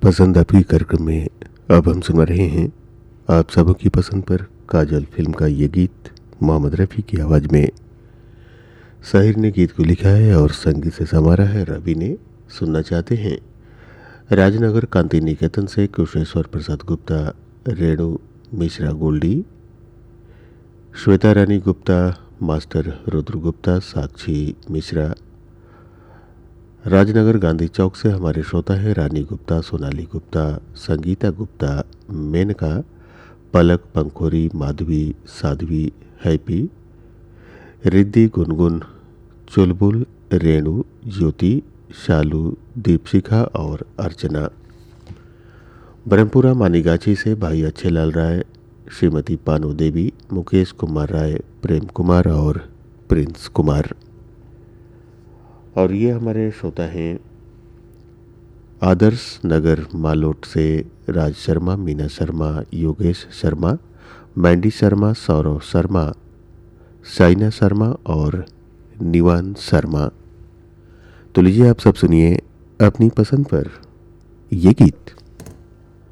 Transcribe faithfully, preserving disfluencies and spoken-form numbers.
पसंद आपकी कार्यक्रम में अब हम सुन रहे हैं आप सबों की पसंद पर काजल फिल्म का ये गीत मोहम्मद रफ़ी की आवाज़ में। साहिर ने गीत को लिखा है और संगीत से संवारा है रवि ने। सुनना चाहते हैं राजनगर कांति निकेतन से कुशेश्वर प्रसाद गुप्ता, रेणु मिश्रा गोल्डी, श्वेता रानी गुप्ता, मास्टर रुद्र गुप्ता, साक्षी मिश्रा। राजनगर गांधी चौक से हमारे श्रोता हैं रानी गुप्ता, सोनाली गुप्ता, संगीता गुप्ता, मेनका, पलक, पंखोरी, माधवी, साध्वी, हैप्पी, रिद्धि, गुनगुन, चुलबुल, रेणु, ज्योति, शालू, दीपशिखा और अर्चना। ब्रह्मपुरा मानीगाछी से भाई अच्छेलाल राय, श्रीमती पानो देवी, मुकेश कुमार राय, प्रेम कुमार और प्रिंस कुमार। और ये हमारे श्रोता हैं आदर्श नगर मालोट से राज शर्मा, मीना शर्मा, योगेश शर्मा, मैंडी शर्मा, सौरव शर्मा, साइना शर्मा और निवान शर्मा। तो लीजिए आप सब सुनिए अपनी पसंद पर ये गीत।